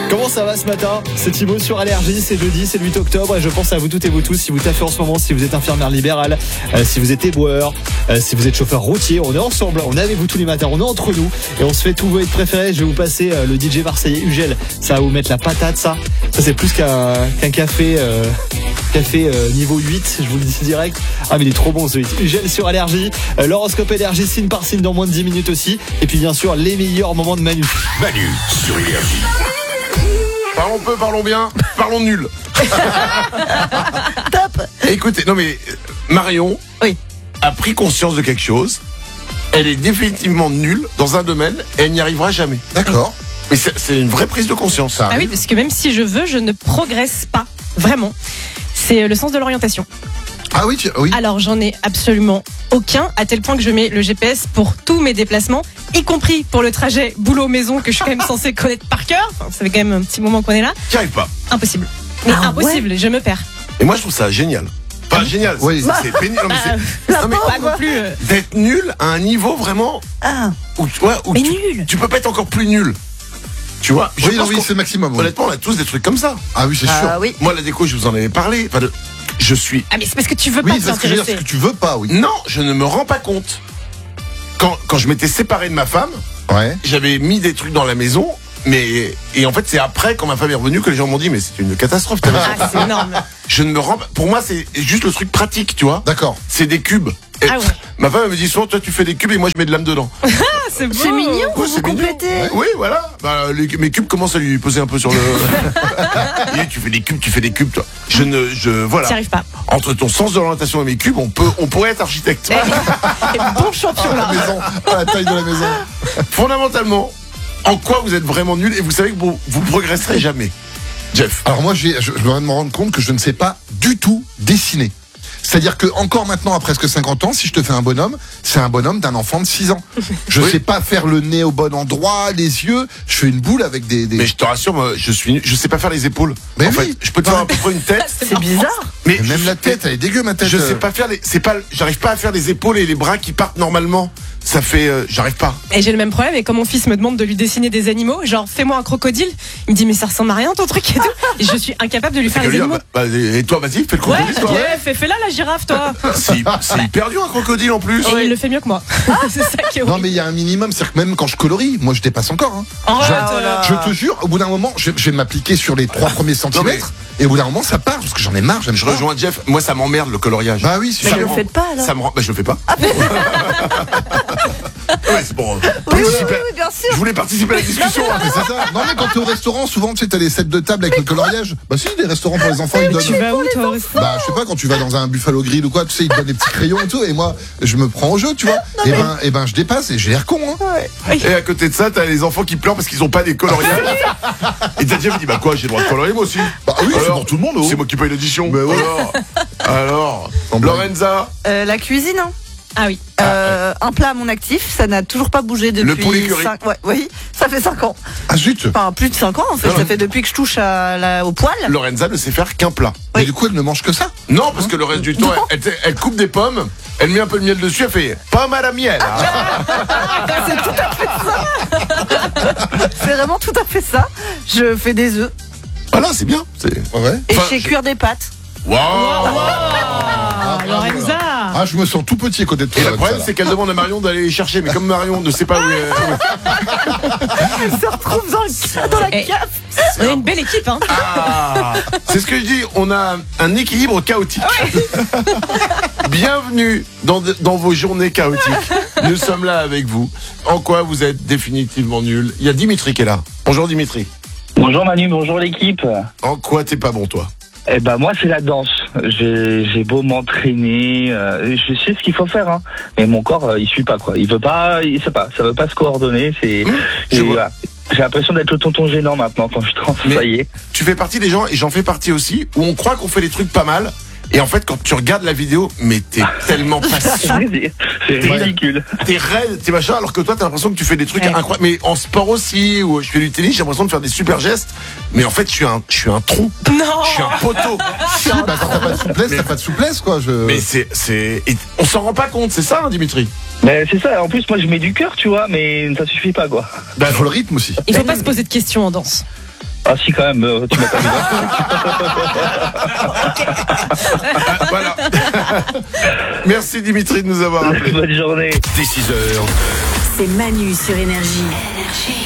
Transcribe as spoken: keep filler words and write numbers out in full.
Comment ça va ce matin? C'est Thibaut sur Allergie, c'est jeudi, c'est le huit octobre et je pense à vous toutes et vous tous. Si vous taffez en ce moment, si vous êtes infirmière libérale, euh, si vous êtes éboueur, euh, si vous êtes chauffeur routier, on est ensemble, on est avec vous tous les matins, on est entre nous et on se fait tous vos hits préférés. Je vais vous passer euh, le D J marseillais Ugel, ça va vous mettre la patate ça. Ça c'est plus qu'un, qu'un café, euh, café euh, niveau huit, je vous le dis direct. Ah mais il est trop bon ce hit. Ugel sur Allergie, euh, l'horoscope Allergie signe par signe dans moins de dix minutes aussi. Et puis bien sûr les meilleurs moments de Manu. Manu sur Énergie. Parlons peu, parlons bien, parlons nul. Top. Écoutez, non mais Marion oui. a pris conscience de quelque chose. Elle est définitivement nulle dans un domaine et elle n'y arrivera jamais. D'accord. Mais c'est, c'est une vraie prise de conscience. Ça. Ah oui, parce que même si je veux, je ne progresse pas vraiment. C'est le sens de l'orientation. Ah oui, tu, oui. Alors j'en ai absolument aucun, à tel point que je mets le G P S pour tous mes déplacements, y compris pour le trajet boulot-maison que je suis quand même censée connaître par cœur. Enfin, ça fait quand même un petit moment qu'on est là. T'y arrives pas. Impossible. Mais Ah impossible, je me perds. Et moi je trouve ça génial. Pas génial, Oui. c'est, c'est pénible. Non, mais c'est, Euh, non, mais pas non plus. euh. d'être nul à un niveau vraiment Ah. où, tu vois, où Mais tu, nul. tu peux pas être encore plus nul. Tu vois, je Oui, non, pense oui, qu'on- c'est maximum. Oui. honnêtement, on a tous des trucs comme ça. Ah oui, c'est sûr. Ah oui. Moi, la déco, je vous en avais parlé. Enfin, de- je suis. Ah mais c'est parce que tu veux Oui, pas c'est ce que je veux dire, t'intéresser. ce que tu veux pas, oui. Non, je ne me rends pas compte. Quand, quand je m'étais séparé de ma femme, Ouais. j'avais mis des trucs dans la maison, mais et en fait, c'est après, quand ma femme est revenue, que les gens m'ont dit, mais c'est une catastrophe. ta maison. Ah c'est énorme. Je ne me rends pas. Pour moi, c'est juste le truc pratique, tu vois. D'accord. C'est des cubes. Et Ah ouais. ma femme elle me dit souvent, toi, tu fais des cubes et moi, je mets de l'âme dedans. Ah, c'est beau. C'est mignon, vous Ouais, vous c'est mignon. complétez. Oui, voilà. Bah, les- mes cubes commencent à lui poser un peu sur le. Et tu fais des cubes, tu fais des cubes, toi. Je ne, je, voilà. T'y arrives pas. Entre ton sens de l'orientation et mes cubes, on peut, on pourrait être architecte. Et bon champion À là. la maison, à la taille de la maison. Fondamentalement, en quoi vous êtes vraiment nul et vous savez que vous, vous progresserez jamais. Jeff. Alors moi, j'ai- je, je dois me rendre compte que je ne sais pas du tout dessiner. C'est-à-dire que encore maintenant, à presque cinquante ans, si je te fais un bonhomme, c'est un bonhomme d'un enfant de six ans. Je Oui. sais pas faire le nez au bon endroit, les yeux. Je fais une boule avec des. des... Mais je te rassure, moi, je suis, nul. Je sais pas faire les épaules. Mais en oui. fait, je peux te faire à peu près une tête, C'est bizarre. mais Et même je- la tête, elle est dégueu, ma tête. Je euh. sais pas faire les, c'est pas, j'arrive pas à faire les épaules et les bras qui partent normalement. Ça fait, euh, j'arrive pas. Et j'ai le même problème, et quand mon fils me demande de lui dessiner des animaux, genre fais-moi un crocodile, il me dit mais ça ressemble à rien ton truc et tout. Et je suis incapable de lui faire Que les lui, animaux. bah, bah, et toi, vas-y, fais le Ouais, crocodile, toi. ouais, fais, fais là la girafe toi. C'est, c'est hyper dur un crocodile en plus. Et il le fait mieux que moi. C'est ça qui est Non horrible. mais il y a un minimum, c'est-à-dire que même quand je colorie, moi je dépasse encore. Hein. Arrête, Je- euh, Je te jure, au bout d'un moment, je, je vais m'appliquer sur les trois premiers centimètres, et au bout d'un moment, ça part parce que j'en ai marre. J'aime Je pas. rejoins Jeff. Moi, ça m'emmerde le coloriage. Bah oui, c'est Mais Ça ne me le rend- faites pas alors. Ça me rend. Bah, je le fais pas. Ouais, c'est bon. Oui, oui, oui, Participer- oui, bien sûr. Je voulais participer à la discussion. hein. Mais c'est ça. Non mais quand t'es au restaurant, souvent tu sais t'as les sets de table avec le coloriage. Bah si, des restaurants pour les enfants ils Tu donnent. vas où toi au resto? Bah je sais pas, quand tu vas dans un Buffalo Grill ou quoi, tu sais ils te donnent des petits crayons et tout, et moi je me prends au jeu, tu vois. Et ben et ben je dépasse et j'ai l'air con. Hein. Et à côté de ça, t'as les enfants qui pleurent parce qu'ils ont pas des coloriages. Et t'as Jeff dit bah quoi, j'ai le droit de colorier moi aussi. Bah oui, c'est Alors, pour tout le monde. Oh. C'est moi qui paye l'édition. Bah ouais. Alors, alors, En blague. Lorenza, Euh, la cuisine, hein. Ah oui. Euh, un plat à mon actif, ça n'a toujours pas bougé depuis. Le poulet curry. cinq Ouais, oui, ça fait cinq ans. Ah zut. Enfin, plus de cinq ans en fait. Non, Ça non. fait depuis que je touche à la, au poil. Lorenza ne sait faire qu'un plat. Mais du coup elle ne mange que ça. Non, parce que le reste du temps, elle, elle- elle coupe des pommes, elle met un peu de miel dessus, elle fait pomme à la miel. hein. C'est vraiment tout à fait ça. Je fais des œufs Voilà, c'est bien. C'est... Ouais. et Enfin, je sais je- cuire des pâtes. Waouh. Ah, Lorenza. Ah je me sens tout petit à côté de toi. Et le avec problème, ça, c'est qu'elle demande à Marion d'aller les chercher, mais comme Marion ne sait pas où elle Elle se retrouve dans, le, dans la Eh. cave. On est une belle équipe hein. Ah, c'est ce que je dis, on a un équilibre chaotique. Bienvenue dans, de- dans vos journées chaotiques. Nous sommes là avec vous. En quoi vous êtes définitivement nul? Il y a Dimitri qui est là. Bonjour Dimitri. Bonjour Manu, bonjour l'équipe. En quoi t'es pas bon toi? Eh ben moi c'est la danse. J'ai j'ai beau m'entraîner, euh, je sais ce qu'il faut faire, hein. Mais mon corps euh, il suit pas quoi. Il veut pas, il sait pas, ça veut pas se coordonner. C'est, Mmh, je et vois. voilà. J'ai l'impression d'être le tonton gênant maintenant quand je Mais- travaille. Tu fais partie des gens, et j'en fais partie aussi, où on croit qu'on fait des trucs pas mal, et en fait quand tu regardes la vidéo, mais t'es tellement patient. C'est c'est ridicule. T'es raide, t'es machin, alors que toi t'as l'impression que tu fais des trucs Ouais. incroyables. Mais en sport aussi, où je fais du tennis, j'ai l'impression de faire des super gestes. Mais en fait, je suis un, je suis un trou. Non. Je suis un poteau. Si, bah quand t'as pas de souplesse, t'as pas de souplesse quoi. Je... Mais c'est, c'est, et on s'en rend pas compte, c'est ça, hein, Dimitri? Mais c'est ça. En plus moi je mets du cœur, tu vois, mais ça suffit pas quoi. Bah, il faut le rythme aussi. Il faut pas se poser de questions en danse. Ah si, quand même, euh, tu m'as pas dit. Ah, voilà. Merci Dimitri de nous avoir appelés. Bonne journée. Dès six heures. C'est Manu sur Énergie.